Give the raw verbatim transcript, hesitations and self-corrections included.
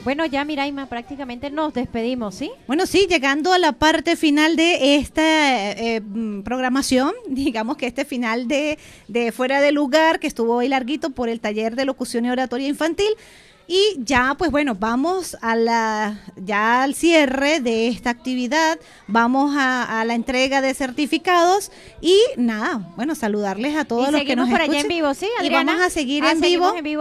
Bueno, ya Miraima, prácticamente nos despedimos, ¿sí? Bueno, sí, llegando a la parte final de esta eh, programación, digamos que este final de, de Fuera de Lugar, que estuvo hoy larguito por el taller de locución y oratoria infantil. Y ya, pues bueno, vamos a la ya al cierre de esta actividad, vamos a, a la entrega de certificados y nada, bueno, saludarles a todos y los que nos seguimos por escuchan. allá en vivo, ¿sí, Y Adriana? vamos a seguir ah, en vivo. en vivo.